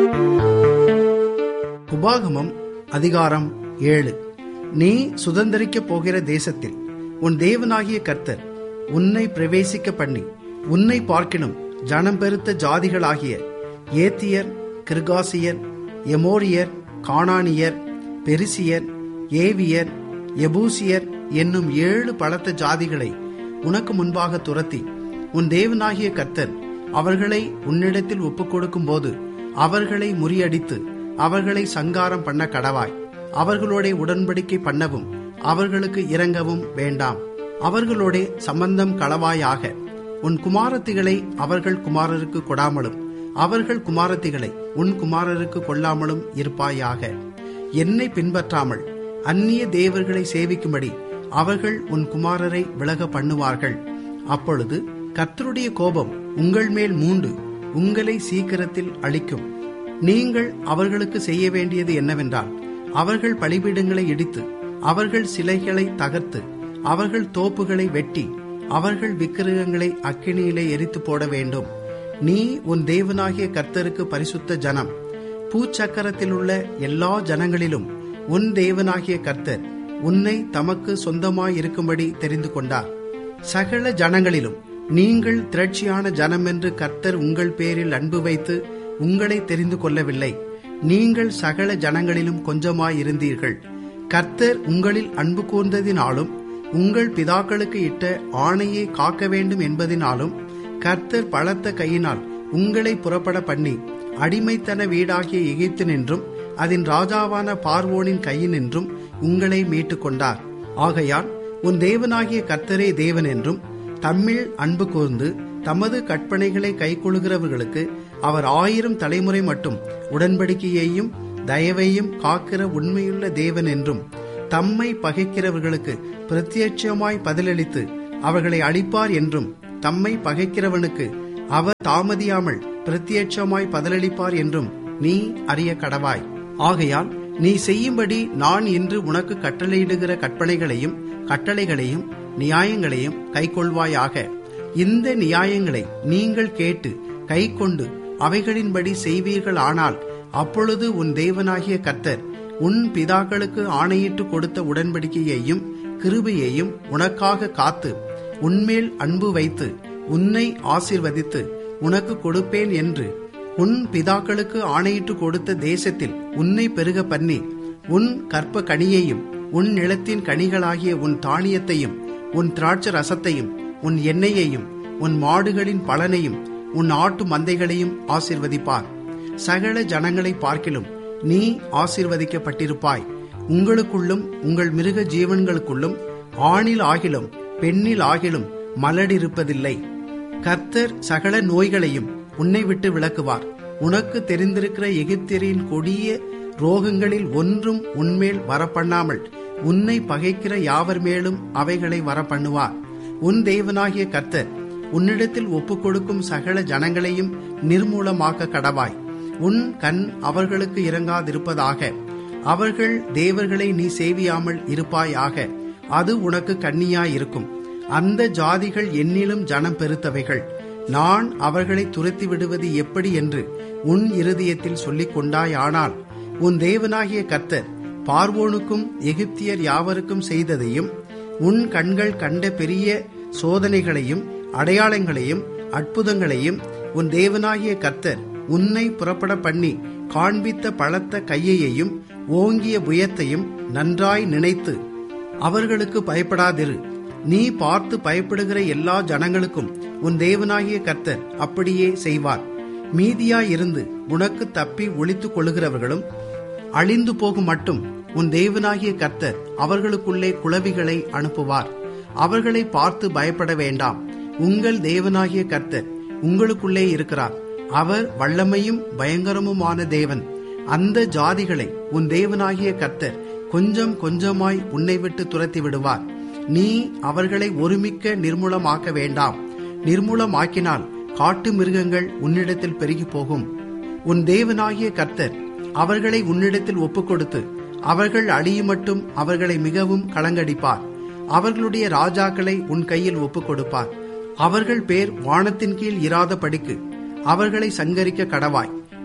உபாகமம் அதிகாரம் 7. நீ சுதந்தரிக்கப் போகிற தேசத்தில் உன் தேவனாகிய கர்த்தர் உன்னை பிரவேசிக்க பண்ணி உன்னை பார்க்கினும் ஜனம் பெருத்த ஜாதிகளாகிய ஏத்தியர், கிர்காசியர், எமோரியர், கானானியர், பெரிசியர், ஏவியர், எபூசியர் என்னும் 7 பலத்த ஜாதிகளை உனக்கு முன்பாக துரத்தி உன் தேவனாகிய கர்த்தர் அவர்களை உன்னிடத்தில் ஒப்புக் கொடுக்கும் போது அவர்களை முறியடித்து அவர்களை சங்காரம் பண்ண கடவாய். அவர்களோட உடன்படிக்கை பண்ணவும் அவர்களுக்கு இரங்கவும் வேண்டாம். அவர்களோட சம்பந்தம் களவாயாக. உன் குமாரத்திகளை அவர்கள் குமாரருக்கு கொடாமலும் அவர்கள் குமாரத்திகளை உன் குமாரருக்கு கொள்ளாமலும் இருப்பாயாக. என்னை பின்பற்றாமல் அந்நிய தேவர்களை சேவிக்கும்படி அவர்கள் உன் குமாரரை விலக பண்ணுவார்கள். அப்பொழுது கர்த்தருடைய கோபம் உங்கள் மேல் மூண்டு உங்களை சீக்கிரத்தில் அழிக்கும். நீங்கள் அவர்களுக்கு செய்ய வேண்டியது என்னவென்றால், அவர்கள் பலிபீடங்களை இடித்து அவர்கள் சிலைகளை தகர்த்து அவர்கள் தோப்புகளை வெட்டி அவர்கள் விக்கிரகங்களை அக்கினியிலே எரித்து போட வேண்டும். நீ உன் தேவனாகிய கர்த்தருக்கு பரிசுத்த ஜனம். பூச்சக்கரத்தில் உள்ள எல்லா ஜனங்களிலும் உன் தேவனாகிய கர்த்தர் உன்னை தமக்கு சொந்தமாயிருக்கும்படி தெரிந்து கொண்டார். சகல ஜனங்களிலும் நீங்கள் திரட்சியான ஜனம் என்று கர்த்தர் உங்கள் பேரில் அன்பு வைத்து உங்களை தெரிந்து கொள்ளவில்லை. நீங்கள் சகல ஜனங்களிலும் கொஞ்சமாயிருந்தீர்கள். கர்த்தர் உங்களில் அன்பு கூர்ந்ததினாலும் உங்கள் பிதாக்களுக்கு இட்ட ஆணையை காக்க வேண்டும் என்பதினாலும் கர்த்தர் பலத்த கையினால் உங்களை புறப்பட பண்ணி அடிமைத்தன வீடாகிய எகிப்தினின்றும் அதன் ராஜாவான பார்வோனின் கையினின்றும் உங்களை மீட்டுக் கொண்டார். ஆகையால் உன் தேவனாகிய கர்த்தரே தேவன் என்றும், தம்மில் அன்பு கூர்ந்து தமது கற்பனைகளை கைக்கொள்கிறவர்களுக்கு அவர் 1000 தலைமுறை மட்டும் உடன்படிக்கையையும் தயவையும் காக்கிற உண்மையுள்ள தேவன் என்றும், தம்மை பகைக்கிறவர்களுக்கு பிரத்யட்சமாய் பதிலளித்து அவர்களை அழிப்பார் என்றும், தம்மை பகைக்கிறவனுக்கு அவர் தாமதியாமல் பிரத்யட்சமாய் பதிலளிப்பார் என்றும் நீ அறிய கடவாய். ஆகையால் நீ செய்யும்படி நான் இன்று உனக்கு கட்டளையிடுகிற கற்பனைகளையும் கட்டளைகளையும் நியாயங்களையும் கைக்கொள்வாயாக. இந்த நியாயங்களை நீங்கள் கேட்டு கைக்கொண்டு அவைகளின்படி செய்வீர்கள். ஆனால் அப்பொழுது உன் தேவனாகிய கர்த்தர் உன் பிதாக்களுக்கு ஆணையிட்டு கொடுத்த உடன்படிக்கையையும் கிருபையையும் உனக்காக காத்து உன்மேல் அன்பு வைத்து உன்னை ஆசீர்வதித்து உனக்கு கொடுப்பேன் என்று உன் பிதாக்களுக்கு ஆணையிட்டு கொடுத்த தேசத்தில் உன்னை பெருக பண்ணி உன் கற்ப கனியையும் உன் நிலத்தின் கனிகளாகிய உன் தானியத்தையும் உன் திராட்சை ரசத்தையும் உன் எண்ணெயையும் உன் மாடுகளின் பலனையும் உன் ஆட்டு மந்தைகளையும் ஆசீர்வதிப்பார். சகல ஜனங்களை பார்க்கிலும் நீ ஆசீர்வதிக்கப்பட்டிருப்பாய். உங்களுக்குள்ளும் உங்கள் மிருக ஜீவன்களுக்குள்ளும் ஆணில் ஆகிலும் பெண்ணில் ஆகிலும் மலடிருப்பதில்லை. கர்த்தர் சகல நோய்களையும் உன்னை விட்டு விலக்குவார். உனக்கு தெரிந்திருக்கிற எகிப்தியரின் கொடிய ரோகங்களில் ஒன்றும் உன்மேல் வரப்பண்ணாமல் உன்னை பகைக்கிற யாவர் மேலும் அவைகளை வரப்பண்ணுவார். உன் தேவனாகிய கர்த்தர் உன்னிடத்தில் ஒப்புக் கொடுக்கும் சகல ஜனங்களையும் நிர்மூலமாக்க கடவாய். உன் கண் அவர்களுக்கு இறங்காதிருப்பதாக. அவர்கள் தேவர்களை நீ சேவியாமல் இருப்பாயாக. அது உனக்கு கண்ணியாயிருக்கும். அந்த ஜாதிகள் என்னிலும் ஜனம் பெருத்தவைகள். நான் அவர்களை துரத்தி விடுவது எப்படி என்று உன் இருதயத்தில் சொல்லிக் கொண்டாயானால், உன் தேவனாகிய கர்த்தர் பார்வோனுக்கும் எகிப்தியர் யாவருக்கும் செய்ததையும் உன் கண்கள் கண்ட பெரிய சோதனைகளையும் அடையாளங்களையும் அற்புதங்களையும் உன் தேவனாகிய கர்த்தர் உன்னை புறப்பட பண்ணி காண்பித்த பலத்த கையையும் ஓங்கிய புயத்தையும் நன்றாய் நினைத்து அவர்களுக்கு பயப்படாதிரு. நீ பார்த்து பயப்படுகிற எல்லா ஜனங்களுக்கும் உன் தேவனாகிய கர்த்தர் அப்படியே செய்வார். மீதியாயிருந்து உனக்கு தப்பி ஒளித்துக் கொள்ளுகிறவர்களும் அழிந்து போகும் மட்டும் உன் தேவனாகிய கர்த்தர் அவர்களுக்குள்ளே குளவிகளை அனுப்புவார். அவர்களை பார்த்து பயப்பட வேண்டாம். உங்கள் தேவனாகிய கர்த்தர் உங்களுக்குள்ளே இருக்கிறார். அவர் வல்லமையும் பயங்கரமுமான தேவன். அந்த ஜாதிகளை உன் தேவனாகிய கர்த்தர் கொஞ்சம் கொஞ்சமாய் உன்னை விட்டு துரத்தி விடுவார். நீ அவர்களை ஒருமிக்க நிர்மூலமாக்க வேண்டாம். நிர்மூலமாக்கினால் காட்டு மிருகங்கள் உன்னிடத்தில் பெருகி போகும். உன் தேவனாகிய கர்த்தர் அவர்களை உன்னிடத்தில் ஒப்புக் கொடுத்து அவர்கள் அழியும் மட்டும் அவர்களை மிகவும் கலங்கடிப்பார். அவர்களுடைய ராஜாக்களை உன் கையில் ஒப்புக் கொடுப்பார். அவர்கள் பேர் வானத்தின் கீழ் இராத படிக்கு அவர்களை சங்கரிக்க கடவாய்.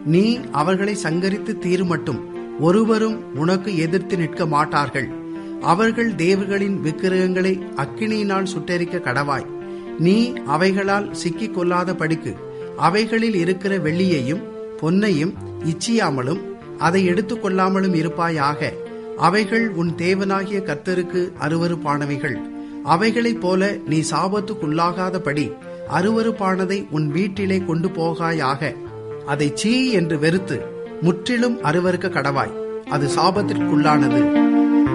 நீ அவர்களை சங்கரித்து தீருமட்டும் ஒருவரும் உனக்கு எதிர்த்து நிற்க மாட்டார்கள். அவர்கள் தேவர்களின் விக்கிரகங்களை அக்கினியினால் சுட்டெரிக்க கடவாய். நீ அவைகளால் சிக்கிக் கொள்ளாத படிக்கு அவைகளில் இருக்கிற வெள்ளியையும் பொன்னையும் இச்சியாமலும் அதை எடுத்துக் கொள்ளாமலும் இருப்பாயாக. அவைகள் உன் தேவனாகிய கர்த்தருக்கு அருவருப்பானவைகள். அவைகளைப் போல நீ சாபத்துக்குள்ளாகாதபடி அருவருப்பானதை உன் வீட்டிலே கொண்டு போகாயாக. அதை சீ என்று வெறுத்து முற்றிலும் அருவருக்க கடவாய். அது சாபத்திற்குள்ளானது.